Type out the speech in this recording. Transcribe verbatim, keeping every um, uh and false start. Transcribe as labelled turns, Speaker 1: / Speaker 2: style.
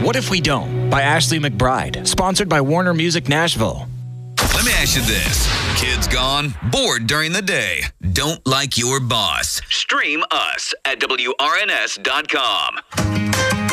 Speaker 1: What If We Don't by Ashley McBride, sponsored by Warner Music Nashville.
Speaker 2: Let me ask you this. Kids gone? Bored during the day? Don't like your boss? Stream us at W R N S dot com.